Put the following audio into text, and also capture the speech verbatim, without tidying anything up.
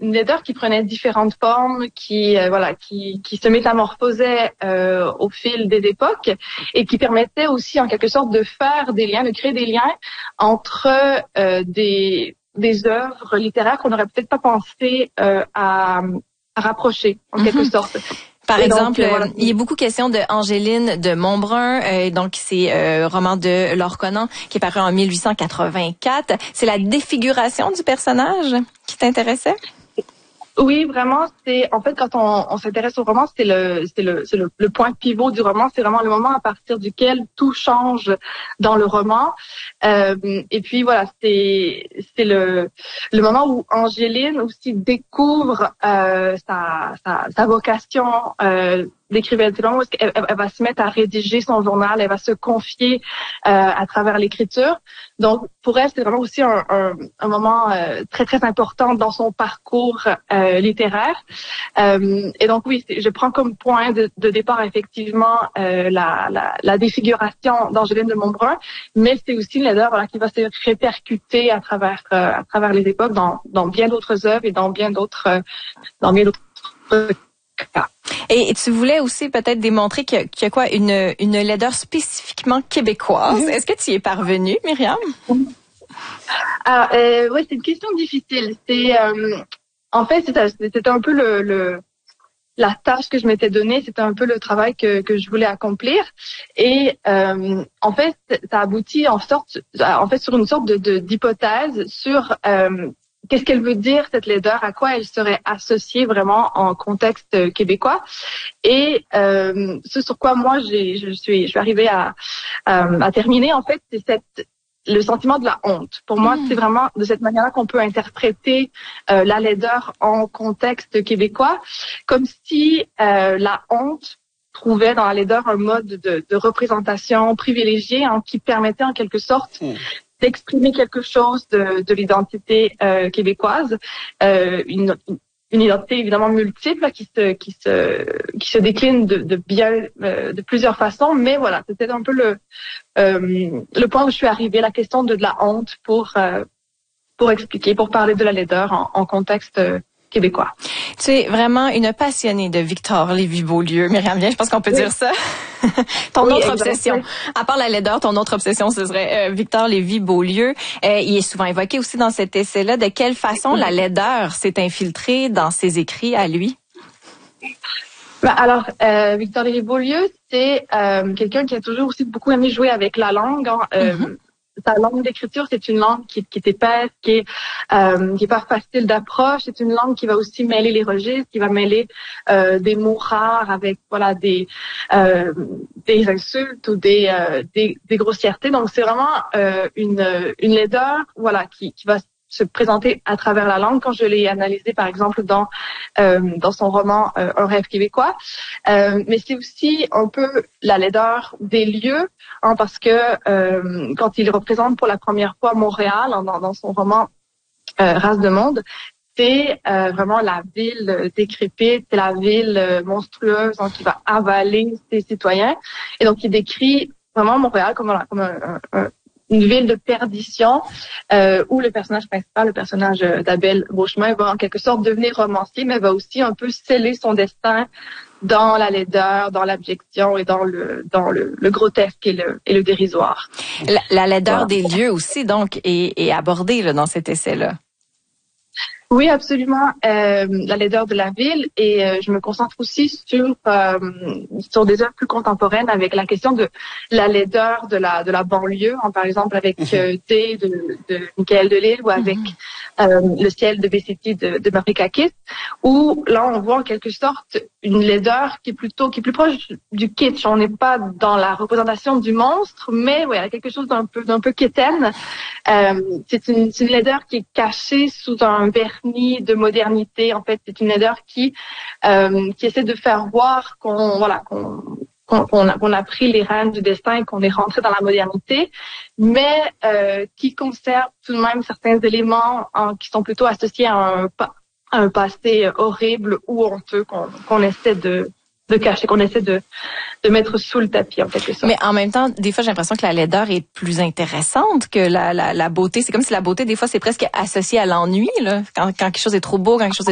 une laideur qui prenait différentes formes, qui euh, voilà, qui qui se métamorphosait euh, au fil des époques et qui permettait aussi en quelque sorte de faire des liens, de créer des liens entre euh, des des œuvres littéraires qu'on n'aurait peut-être pas pensé euh, à, à rapprocher en quelque Mm-hmm. sorte. Par Et exemple, donc, euh, voilà. il y a beaucoup question de Angéline de Montbrun, euh, donc c'est euh, roman de Laure Conan qui est paru en mille huit cent quatre-vingt-quatre. C'est la défiguration du personnage qui t'intéressait? Oui, vraiment, c'est en fait quand on, on s'intéresse au roman, c'est le c'est le c'est le, le point pivot du roman, c'est vraiment le moment à partir duquel tout change dans le roman. Euh, et puis voilà, c'est c'est le le moment où Angéline aussi découvre euh, sa, sa sa vocation euh, d'écrivaine. C'est le moment où elle, elle, elle va se mettre à rédiger son journal, elle va se confier euh, à travers l'écriture. Donc pour elle, c'est vraiment aussi un, un, un moment euh, très très important dans son parcours euh, littéraire. Euh, et donc oui, je prends comme point de, de départ effectivement euh, la, la, la défiguration d'Angéline de Montbrun, mais c'est aussi une laideur voilà, qui va se répercuter à travers euh, à travers les époques dans, dans bien d'autres œuvres et dans bien d'autres euh, dans bien d'autres cas. Et tu voulais aussi peut-être démontrer qu'il y a quoi une une laideur spécifiquement québécoise. Est-ce que tu y es parvenue, Myriam? Ah, euh, ouais, c'est une question difficile. C'est euh, en fait c'était c'était un peu le, le la tâche que je m'étais donnée, c'était un peu le travail que que je voulais accomplir. Et euh, en fait, ça aboutit en sorte en fait sur une sorte de, de d'hypothèse sur euh, qu'est-ce qu'elle veut dire cette laideur, à quoi elle serait associée vraiment en contexte québécois. Et euh, ce sur quoi moi j'ai je suis je suis arrivée à à, à terminer en fait, c'est cette le sentiment de la honte. Pour moi, c'est vraiment de cette manière-là qu'on peut interpréter euh, la laideur en contexte québécois, comme si euh, la honte trouvait dans la laideur un mode de, de représentation privilégié hein, qui permettait en quelque sorte mmh. d'exprimer quelque chose de, de l'identité euh, québécoise, euh, une, une identité évidemment multiple qui se qui se qui se décline de, de bien euh, de plusieurs façons, mais voilà, c'était un peu le euh, le point où je suis arrivée, la question de, de la honte pour euh, pour expliquer, pour parler de la laideur en, en contexte euh, québécois. Tu es vraiment une passionnée de Victor Lévy-Beaulieu, Myriam Bien, je pense qu'on peut oui. dire ça. Ton oui, autre exactement. obsession, à part la laideur, ton autre obsession, ce serait euh, Victor Lévy-Beaulieu. Euh, il est souvent évoqué aussi dans cet essai-là. De quelle façon la laideur s'est infiltrée dans ses écrits à lui? Ben alors, euh, Victor Lévy-Beaulieu, c'est euh, quelqu'un qui a toujours aussi beaucoup aimé jouer avec la langue. Hein, euh, mm-hmm. Sa langue d'écriture, c'est une langue qui, qui est épaisse, qui est, euh, qui est pas facile d'approche. C'est une langue qui va aussi mêler les registres, qui va mêler euh, des mots rares avec voilà des euh, des insultes ou des euh, des, des grossièretés. Donc c'est vraiment euh, une une laideur voilà qui qui va se présenter à travers la langue. Quand je l'ai analysé, par exemple, dans euh, dans son roman euh, Un rêve québécois, euh, mais c'est aussi un peu la laideur des lieux, hein, parce que euh, quand il représente pour la première fois Montréal hein, dans, dans son roman euh, Race de monde, c'est euh, vraiment la ville décrépite, c'est la ville euh, monstrueuse hein, qui va avaler ses citoyens, et donc il décrit vraiment Montréal comme, voilà, comme un, un, un une ville de perdition euh, où le personnage principal, le personnage d'Abel Beauchemin, va en quelque sorte devenir romancier, mais va aussi un peu sceller son destin dans la laideur, dans l'abjection et dans le dans le, le grotesque et le, et le dérisoire. La, la laideur voilà. des lieux aussi, donc, est, est abordée là, dans cet essai-là. Oui, absolument. Euh, la laideur de la ville et euh, je me concentre aussi sur euh, sur des œuvres plus contemporaines avec la question de la laideur de la de la banlieue, hein, par exemple avec euh, T de, de Michael Delisle ou avec mm-hmm. euh, Le ciel de Besséti de, de Marie Kakis, où là on voit en quelque sorte une laideur qui est plutôt qui est plus proche du kitsch. On n'est pas dans la représentation du monstre, mais ouais, il y a quelque chose d'un peu d'un peu quétaine. Euh, c'est une, c'est une laideur qui est cachée sous un vernis de modernité. En fait, c'est une laideur qui euh, qui essaie de faire voir qu'on voilà qu'on qu'on, qu'on, a, qu'on a pris les rênes du destin et qu'on est rentré dans la modernité, mais euh, qui conserve tout de même certains éléments hein, qui sont plutôt associés à un, à un passé horrible ou honteux qu'on, qu'on essaie de de cacher, qu'on essaie de de mettre sous le tapis en quelque sorte. Mais en même temps, des fois, j'ai l'impression que la laideur est plus intéressante que la la, la beauté. C'est comme si la beauté, des fois, c'est presque associé à l'ennui là. Quand, quand quelque chose est trop beau, quand quelque chose est